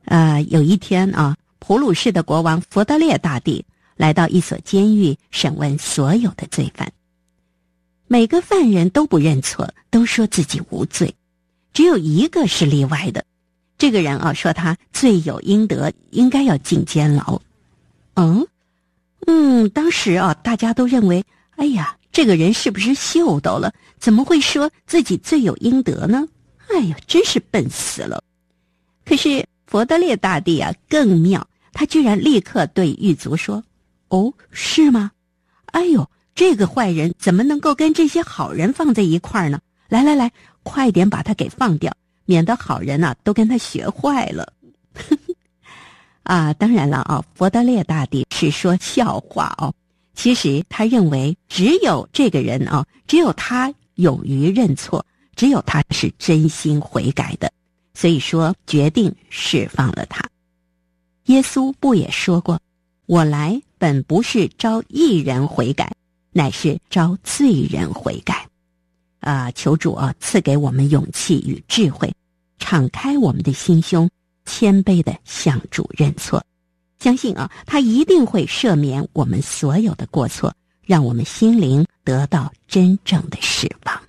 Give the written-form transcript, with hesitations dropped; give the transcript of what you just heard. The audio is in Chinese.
有一天啊，普鲁士的国王佛德烈大帝来到一所监狱审问所有的罪犯。每个犯人都不认错，都说自己无罪，只有一个是例外的。这个人啊，说他罪有应得，应该要进监牢。当时啊，大家都认为，哎呀，这个人是不是秀逗了？怎么会说自己罪有应得呢？哎呀，真是笨死了。可是佛德烈大帝啊，更妙，他居然立刻对狱卒说：“哦，是吗？哎呦，这个坏人怎么能够跟这些好人放在一块儿呢？来，快点把他给放掉，免得好人啊都跟他学坏了。”当然了啊，佛德烈大帝是说笑话哦。其实他认为只有这个人啊，只有他勇于认错，只有他是真心悔改的，所以说决定释放了他。耶稣不也说过，我来本不是招义人悔改，乃是招罪人悔改。求主啊赐给我们勇气与智慧，敞开我们的心胸，谦卑地向主认错。相信啊，他一定会赦免我们所有的过错，让我们心灵得到真正的释放。